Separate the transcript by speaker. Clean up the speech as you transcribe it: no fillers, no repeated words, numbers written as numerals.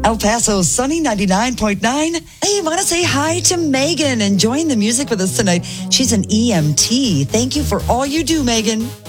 Speaker 1: El Paso, sunny 99.9. Hey, want to say hi to Megan, enjoying the music with us tonight. She's an EMT. Thank you for all you do, Megan.